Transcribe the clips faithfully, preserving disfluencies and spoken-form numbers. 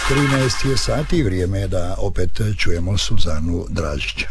trinaest je sati, vrijeme je da opet čujemo Suzanu Dražić.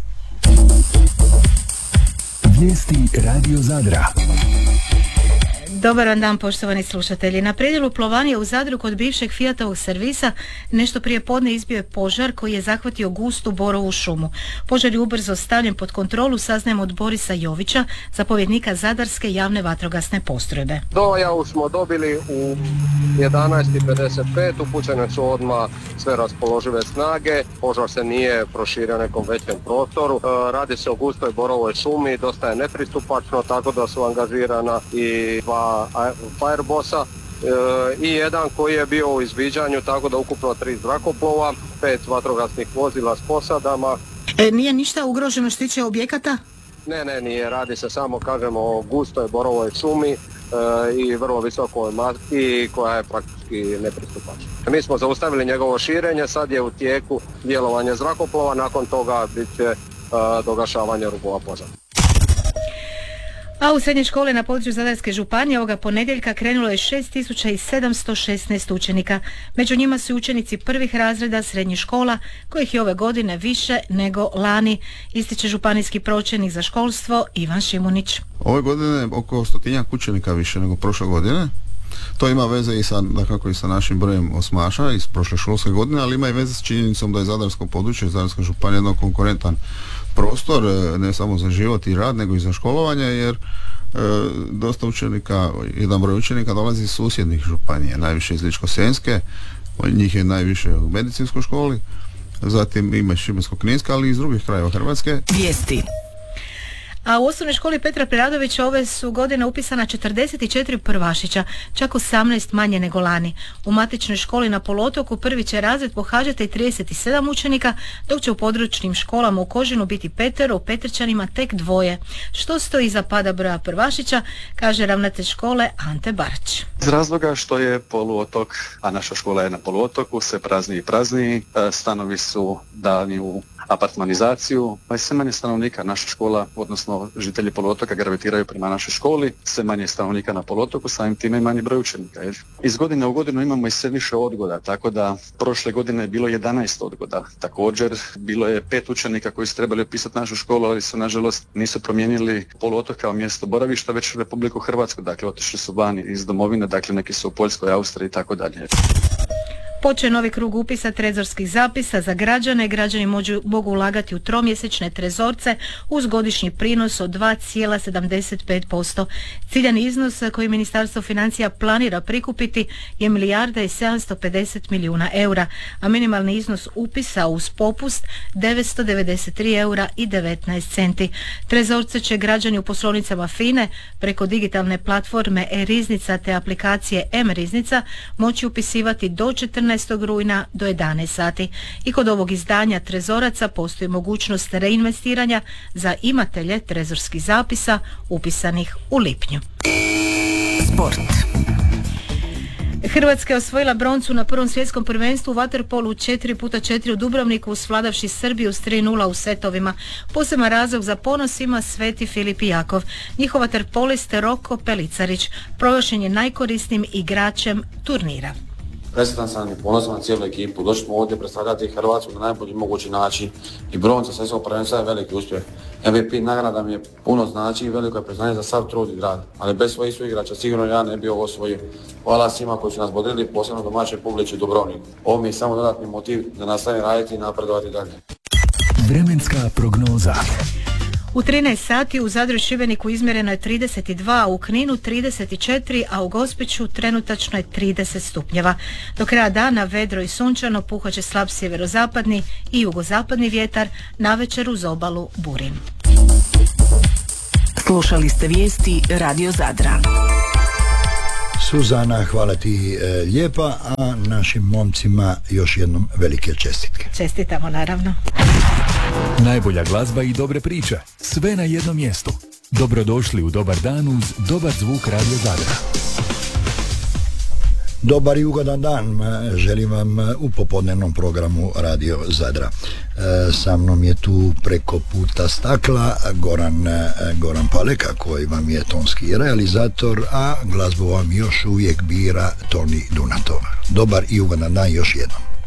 Vijesti Radio Zadra. Dobar vam dan, poštovani slušatelji. Na predjelu Plovanije u Zadru kod bivšeg Fiatovog servisa nešto prije podne izbio je požar koji je zahvatio gustu borovu šumu. Požar je ubrzo stavljen pod kontrolu, saznajemo od Borisa Jovića, zapovjednika Zadarske javne vatrogasne postrojbe. Dojavu smo dobili u jedanaest i pedeset pet, upućene su odmah sve raspoložive snage, požar se nije proširio nekom većem prostoru, radi se o gustoj borovoj šumi, dosta je nepristupačno, tako da su angažirana i dva Firebossa e, i jedan koji je bio u izviđanju, tako da ukupno tri zrakoplova, pet vatrogasnih vozila s posadama. E, nije ništa ugroženo što tiče objekata? Ne, ne, nije, radi se samo, kažemo, o gustoj borovoj šumi e, i vrlo visokoj masti koja je praktički nepristupačna. Mi smo zaustavili njegovo širenje, sad je u tijeku djelovanje zrakoplova, nakon toga bit će e, dogašavanje rubova požara. A u srednje škole na području Zadarske županije ovoga ponedjeljka krenulo je šest tisuća sedamsto šesnaest učenika. Među njima su učenici prvih razreda srednjih škola, kojih je ove godine više nego lani, ističe županijski pročelnik za školstvo Ivan Šimunić. Ove godine oko stotinjak učenika više nego prošle godine. To ima veze i sa, dakako, i sa našim brojem osmaša iz prošle školske godine, ali ima i veze s činjenicom da je Zadarsko područje, Zadarska županija jedno konkurentan prostor, ne samo za život i rad, nego i za školovanje, jer e, dosta učenika, jedan broj učenika dolazi iz susjednih županija, najviše iz Ličko-senjske, njih je najviše u medicinskoj školi, zatim ima Šibensko-kninska, ali i iz drugih krajeva Hrvatske. Vijesti. A u osnovnoj školi Petra Preradovića ove su godine upisana četrdeset četiri prvašića, čak osamnaest manje nego lani. U matičnoj školi na poluotoku prvi će razred pohađati trideset sedam učenika, dok će u područnim školama u Kožinu biti petero, u Petrčanima tek dvoje. Što stoji iza pada broja prvašića, kaže ravnatelj škole Ante Barać. Iz razloga što je poluotok, a naša škola je na poluotoku, sve prazniji i prazniji, stanovi su dani u apartmanizaciju, pa je sve manje stanovnika. Naša škola, odnosno žitelji poluotoka gravitiraju prema našoj školi, sve manje stanovnika na poluotoku, samim time i manji broj učenika. Iz godine u godinu imamo i sve više odgoda, tako da prošle godine je bilo jedanaest odgoda. Također bilo je pet učenika koji su trebali upisati našu školu, ali su nažalost nisu promijenili poluotok kao mjesto boravišta, već Republiku Hrvatsku, dakle otišli su vani iz domovine, dakle neki su u Poljskoj, Austriji i tako dalje. Počeo novi krug upisa trezorskih zapisa za građane. Građani mođu, mogu ulagati u tromjesečne trezorce uz godišnji prinos od dva zarez sedamdeset pet posto. Ciljani iznos koji Ministarstvo financija planira prikupiti je milijarda i sedamsto pedeset milijuna eura, a minimalni iznos upisa uz popust devetsto devedeset tri eura i devetnaest centi. Trezorce će građani u poslovnicama FINE preko digitalne platforme e-riznica te aplikacije M-riznica moći upisivati do četrnaestog rujna do jedanaest sati. I kod ovog izdanja trezoraca postoji mogućnost reinvestiranja za imatelje trezorskih zapisa upisanih u lipnju. Sport. Hrvatska je osvojila broncu na prvom svjetskom prvenstvu u vaterpolu četiri puta četiri u Dubrovniku, usvladavši Srbiju s tri nula u setovima. Poseban razlog za ponos ima Sveti Filip Jakov. Njihov vaterpolist Roko Pelicarić proglašen je najkorisnijim igračem turnira. Presretan sam i ponosan na cijelu ekipu. Došli smo ovdje predstavljati Hrvatsku na najbolji mogući način i bronca svjetskog prvenstva je veliki uspjeh. M V P nagrada mi je puno znači i veliko je priznanje za sav trud i rad, ali bez svojih suigrača sigurno ja ne bi ovo osvojio. Hvala svima koji su nas bodrili, posebno domaće publici u Dubrovniku. Ovo mi je samo dodatni motiv da nastavim raditi i napredovati dalje. Vremenska prognoza. U trinaest sati u Zadru i Šibeniku izmjereno je trideset dva, u Kninu trideset četiri, a u Gospiću trenutačno je trideset stupnjeva. Do kraja dana vedro i sunčano, puhat će slab sjeverozapadni i jugozapadni vjetar, navečer uz obalu buri. Slušali ste vijesti Radio Zadra. Suzana, hvala ti e, lijepa, a našim momcima još jednom velike čestitke. Čestitamo, naravno. Najbolja glazba i dobre priče, sve na jednom mjestu. Dobrodošli u dobar dan uz dobar zvuk Radio Zadra. Dobar i ugodan dan želim vam u popodnevnom programu Radio Zadra. Sa mnom je tu preko puta stakla Goran, Goran Paleka, koji vam je tonski realizator, a glazbu vam još uvijek bira Toni Dunatov. Dobar i ugodan dan još jednom.